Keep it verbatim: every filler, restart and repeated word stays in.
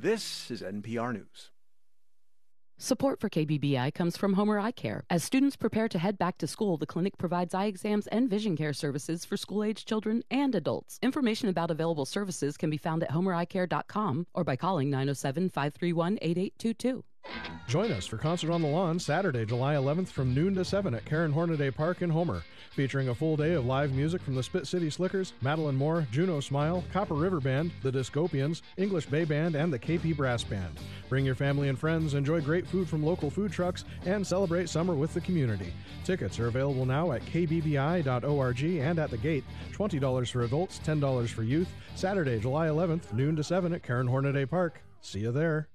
This is N P R News. Support for K B B I comes from Homer Eye Care. As students prepare to head back to school, the clinic provides eye exams and vision care services for school-age children and adults. Information about available services can be found at homer eye care dot com or by calling nine oh seven, five three one, eight eight two two. Join us for Concert on the Lawn Saturday, July eleventh from noon to seven at Karen Hornaday Park in Homer, featuring a full day of live music from the Spit City Slickers, Madeline Moore, Juno Smile, Copper River Band, the Discopians, English Bay Band, and the K P Brass Band. Bring your family and friends, enjoy great food from local food trucks, and celebrate summer with the community. Tickets are available now at k b b i dot org and at the gate. twenty dollars for adults, ten dollars for youth. Saturday, July eleventh, noon to seven at Karen Hornaday Park. See you there.